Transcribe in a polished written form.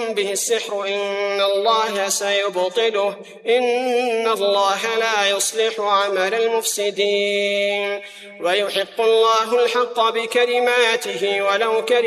به السحر إن الله سيبطله إن الله لا يصلح عمل المفسدين ويحق الله الحق بكلماته ولو كره